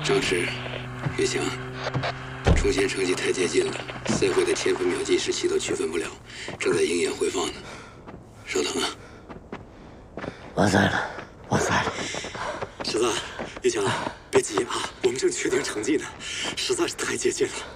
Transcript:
张氏、岳强，冲线成绩太接近了，赛会的天分秒计时期都区分不了，正在鹰眼回放呢。稍等啊！ 完赛了，完赛了！ 池子，岳强，别急啊，我们正确定成绩呢，实在是太接近了。